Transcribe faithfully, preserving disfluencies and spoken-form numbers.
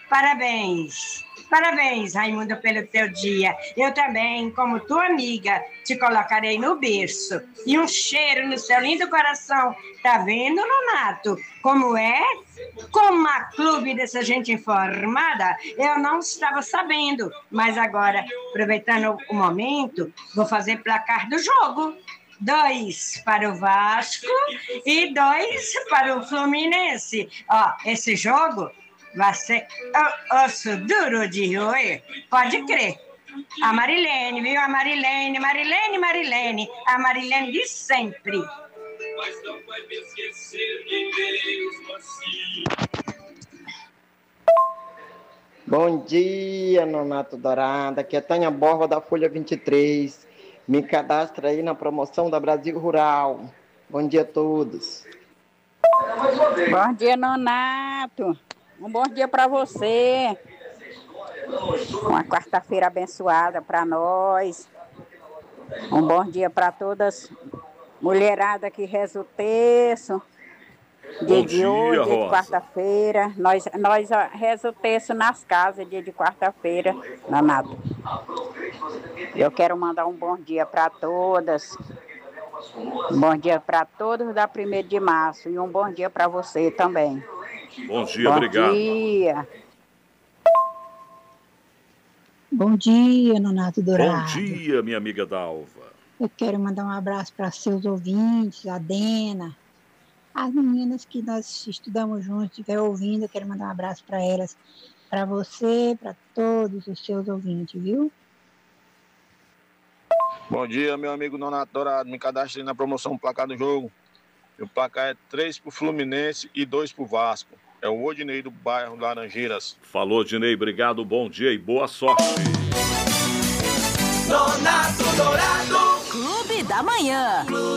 Parabéns. Parabéns, Raimundo, pelo teu dia. Eu também, como tua amiga, te colocarei no berço. E um cheiro no seu lindo coração. Tá vendo, Nonato? Como é? Como a clube dessa gente informada, eu não estava sabendo. Mas agora, aproveitando o momento, vou fazer placar do jogo. Dois para o Vasco e dois para o Fluminense. Ó, esse jogo vai ser o osso duro de roer. Pode crer. A Marilene, viu? A Marilene, Marilene, Marilene. A Marilene de sempre. Mas não vai me esquecer de mesmo assim. Bom dia, Nonato Dourado. Aqui é Tânia Borba da Folha vinte e três. Me cadastra aí na promoção da Brasil Rural. Bom dia a todos. Bom dia, Nonato. Um bom dia para você. Uma quarta-feira abençoada para nós. Um bom dia para todas mulherada que reza o terço. Dia de hoje, dia de quarta-feira. Nós, nós reza o terço nas casas, dia de quarta-feira, Nonato. Eu quero mandar um bom dia para todas. Um bom dia para todos da primeira de março. E um bom dia para você também. Bom dia, bom obrigado. Bom dia. Bom dia, Nonato Dourado. Bom dia, minha amiga Dalva. Eu quero mandar um abraço para seus ouvintes, a Dena, as meninas que nós estudamos juntos, estiver ouvindo, eu quero mandar um abraço para elas, para você, para todos os seus ouvintes, viu? Bom dia, meu amigo Nonato Dourado. Me cadastrei na promoção Placar do Jogo. O placar é três pro Fluminense e dois pro Vasco. É o Odinei do bairro Laranjeiras. Falou, Odinei. Obrigado, bom dia e boa sorte. Nonato Dourado. Clube da Manhã.